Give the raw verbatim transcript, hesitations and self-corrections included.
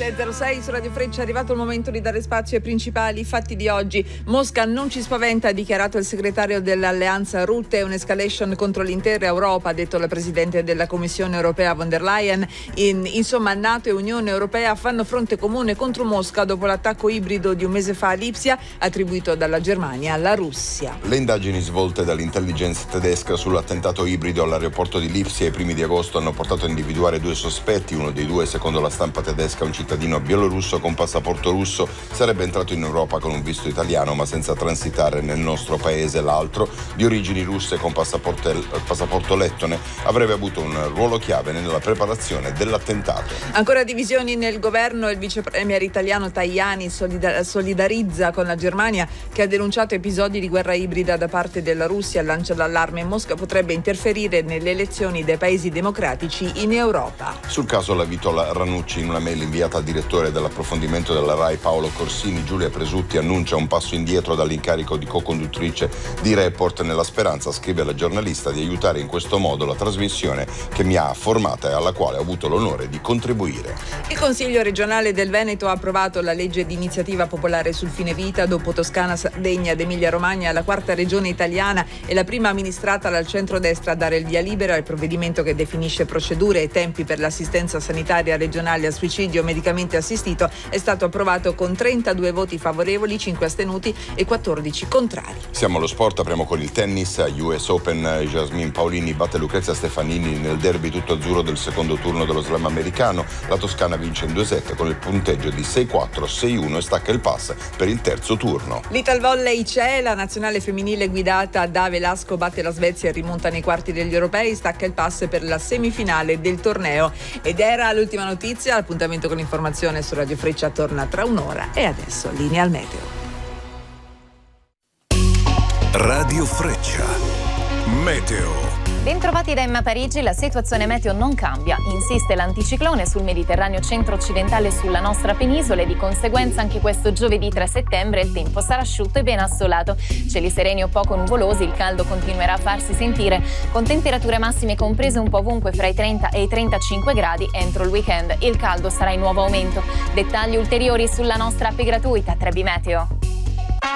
e zero sei su Radio Freccia. È arrivato il momento di dare spazio ai principali fatti di oggi. Mosca non ci spaventa, ha dichiarato il segretario dell'alleanza Rutte, un'escalation contro l'intera Europa, ha detto la presidente della Commissione europea von der Leyen. In, insomma, NATO e Unione Europea fanno fronte comune contro Mosca dopo l'attacco ibrido di un mese fa a Lipsia, attribuito dalla Germania alla Russia. Le indagini svolte dall'intelligence tedesca sull'attentato ibrido all'aeroporto di Lipsia ai primi di agosto hanno portato a individuare due sospetti. Uno dei due, secondo la stampa tedesca, un cittadino bielorusso con passaporto russo, sarebbe entrato in Europa con un visto italiano ma senza transitare nel nostro paese. L'altro, di origini russe con passaporto, passaporto lettone, avrebbe avuto un ruolo chiave nella preparazione dell'attentato. Ancora divisioni nel governo. Il vice premier italiano Tajani solidar- solidarizza con la Germania, che ha denunciato episodi di guerra ibrida da parte della Russia. Lancia l'allarme: Mosca potrebbe interferire nelle elezioni dei paesi democratici in Europa. Sul caso la Vitola Ranucci, in una mail inviata al direttore dell'approfondimento della RAI Paolo Corsini, Giulia Presutti annuncia un passo indietro dall'incarico di co-conduttrice di Report, nella speranza, scrive la giornalista, di aiutare in questo modo la trasmissione che mi ha formata e alla quale ho avuto l'onore di contribuire. Il Consiglio regionale del Veneto ha approvato la legge di iniziativa popolare sul fine vita. Dopo Toscana, Sardegna ed Emilia Romagna, la quarta regione italiana e la prima amministrata dal centrodestra a dare il via libera al provvedimento che definisce procedure e tempi per l'assistenza sanitaria regionale a suicidio medicamente assistito è stato approvato con trentadue voti favorevoli, cinque astenuti e quattordici contrari. Siamo allo sport, apriamo con il tennis. A U S Open, Jasmine Paolini batte Lucrezia Stefanini nel derby tutto azzurro del secondo turno dello slam americano. La toscana vince in due set con il punteggio di sei quattro sei uno e stacca il pass per il terzo turno. L'Italvolley c'è, la nazionale femminile guidata da Velasco batte la Svezia e rimonta nei quarti degli europei, stacca il pass per la semifinale del torneo. Ed era l'ultima notizia. L'appuntamento con l'informazione su Radio Freccia torna tra un'ora e adesso linea al meteo. Radio Freccia Meteo. Bentrovati da Emma Parigi, la situazione meteo non cambia. Insiste l'anticiclone sul Mediterraneo centro-occidentale e sulla nostra penisola e di conseguenza anche questo giovedì tre settembre il tempo sarà asciutto e ben assolato. Cieli sereni o poco nuvolosi, il caldo continuerà a farsi sentire con temperature massime comprese un po' ovunque fra i trenta e i trentacinque gradi. Entro il weekend il caldo sarà in nuovo aumento. Dettagli ulteriori sulla nostra app gratuita Trebi Meteo.